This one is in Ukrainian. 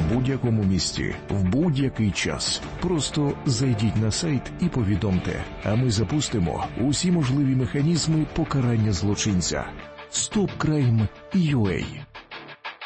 будь-якому місці, в будь-який час. Просто зайдіть на сайт і повідомте, а ми запустимо усі можливі механізми покарання злочинця. StopCrime.ua